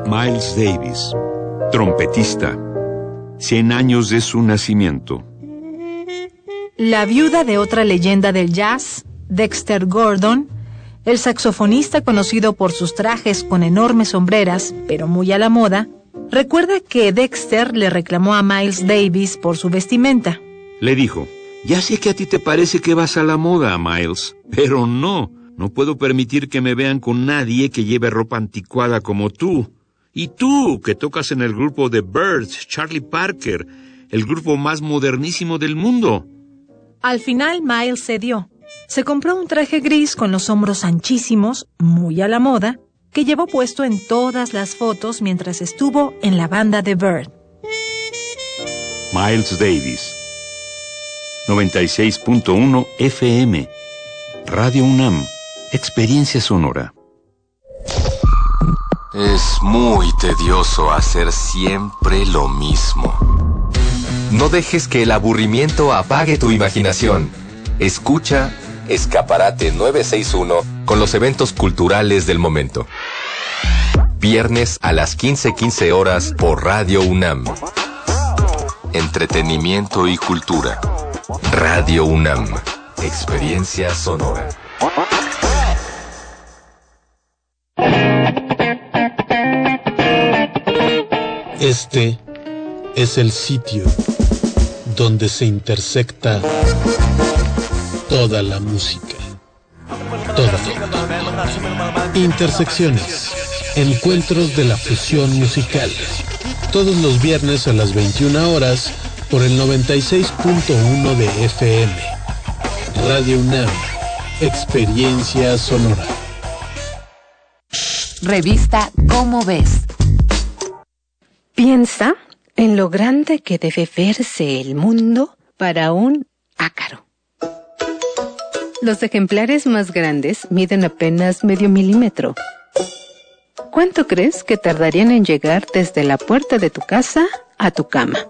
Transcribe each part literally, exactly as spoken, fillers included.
Miles Davis, trompetista, cien años de su nacimiento. La viuda de otra leyenda del jazz, Dexter Gordon, el saxofonista conocido por sus trajes con enormes sombreras, pero muy a la moda, recuerda que Dexter le reclamó a Miles Davis por su vestimenta. Le dijo: ya sé que a ti te parece que vas a la moda, Miles, pero no, no puedo permitir que me vean con nadie que lleve ropa anticuada como tú. Y tú, que tocas en el grupo de Byrds, Charlie Parker, el grupo más modernísimo del mundo. Al final, Miles cedió. Se compró un traje gris con los hombros anchísimos, muy a la moda, que llevó puesto en todas las fotos mientras estuvo en la banda de Byrd. Miles Davis, noventa y seis punto uno F M, Radio UNAM, Experiencia Sonora. Es muy tedioso hacer siempre lo mismo. No dejes que el aburrimiento apague tu imaginación. Escucha Escaparate novecientos sesenta y uno con los eventos culturales del momento. Viernes a las quince quince horas por Radio UNAM. Entretenimiento y cultura. Radio UNAM. Experiencia sonora. Este es el sitio donde se intersecta toda la música. Toda. Intersecciones. Encuentros de la fusión musical. Todos los viernes a las veintiuna horas por el noventa y seis punto uno de F M. Radio UNAM. Experiencia sonora. Revista Cómo Ves. Piensa en lo grande que debe verse el mundo para un ácaro. Los ejemplares más grandes miden apenas medio milímetro. ¿Cuánto crees que tardarían en llegar desde la puerta de tu casa a tu cama?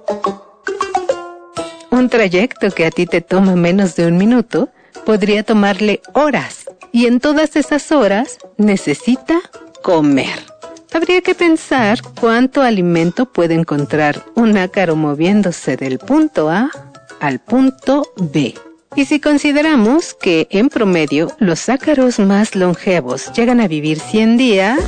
Un trayecto que a ti te toma menos de un minuto podría tomarle horas, y en todas esas horas necesita comer. Habría que pensar cuánto alimento puede encontrar un ácaro moviéndose del punto A al punto B. Y si consideramos que, en promedio, los ácaros más longevos llegan a vivir cien días,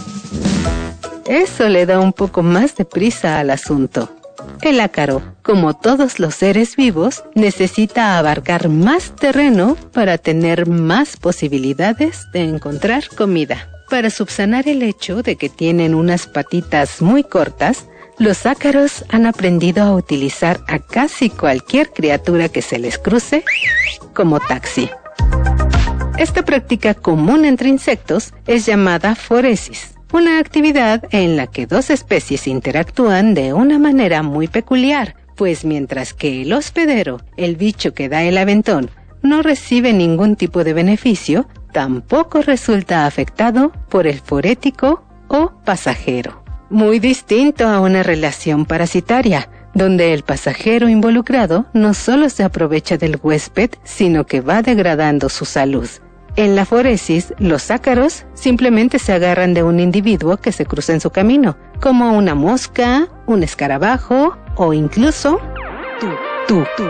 eso le da un poco más de prisa al asunto. El ácaro, como todos los seres vivos, necesita abarcar más terreno para tener más posibilidades de encontrar comida. Para subsanar el hecho de que tienen unas patitas muy cortas, los ácaros han aprendido a utilizar a casi cualquier criatura que se les cruce como taxi. Esta práctica común entre insectos es llamada foresis, una actividad en la que dos especies interactúan de una manera muy peculiar, pues mientras que el hospedero, el bicho que da el aventón, no recibe ningún tipo de beneficio, tampoco resulta afectado por el forético o pasajero. Muy distinto a una relación parasitaria, donde el pasajero involucrado no solo se aprovecha del huésped, sino que va degradando su salud. En la foresis, los ácaros simplemente se agarran de un individuo que se cruza en su camino, como una mosca, un escarabajo o incluso tú, tú, tú.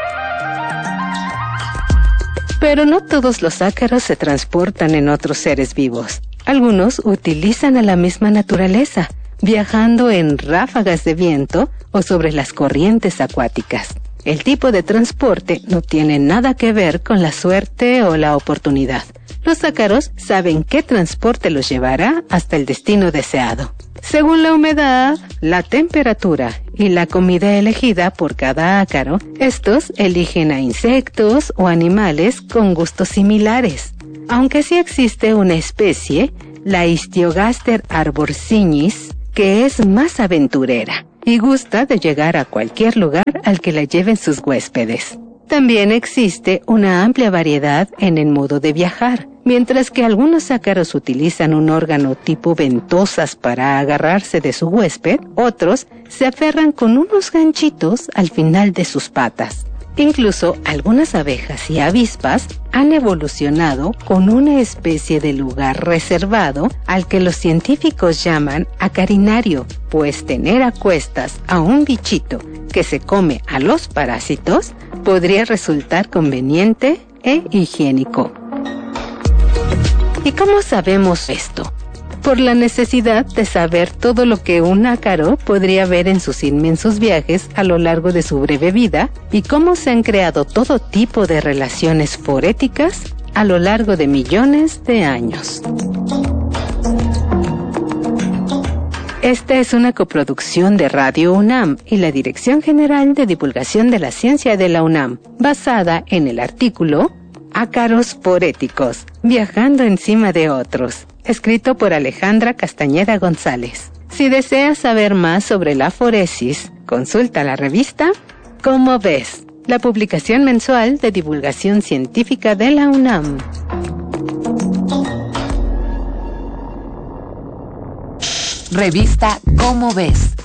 Pero no todos los ácaros se transportan en otros seres vivos. Algunos utilizan a la misma naturaleza, viajando en ráfagas de viento o sobre las corrientes acuáticas. El tipo de transporte no tiene nada que ver con la suerte o la oportunidad. Los ácaros saben qué transporte los llevará hasta el destino deseado. Según la humedad, la temperatura y la comida elegida por cada ácaro, estos eligen a insectos o animales con gustos similares. Aunque sí existe una especie, la Histiogaster arborsinis, que es más aventurera y gusta de llegar a cualquier lugar al que la lleven sus huéspedes. También existe una amplia variedad en el modo de viajar. Mientras que algunos ácaros utilizan un órgano tipo ventosas para agarrarse de su huésped, otros se aferran con unos ganchitos al final de sus patas. Incluso algunas abejas y avispas han evolucionado con una especie de lugar reservado al que los científicos llaman acarinario, pues tener a cuestas a un bichito que se come a los parásitos podría resultar conveniente e higiénico. ¿Y cómo sabemos esto? Por la necesidad de saber todo lo que un ácaro podría ver en sus inmensos viajes a lo largo de su breve vida y cómo se han creado todo tipo de relaciones foréticas a lo largo de millones de años. Esta es una coproducción de Radio UNAM y la Dirección General de Divulgación de la Ciencia de la UNAM, basada en el artículo Ácaros foréticos, viajando encima de otros, escrito por Alejandra Castañeda González. Si deseas saber más sobre la foresis, consulta la revista ¿Cómo ves?, la publicación mensual de divulgación científica de la UNAM. Revista ¿Cómo ves?